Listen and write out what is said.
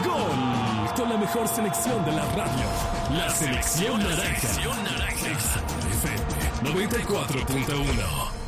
Gol con la mejor selección de la radio. La selección naranja. Exa FM 94.1.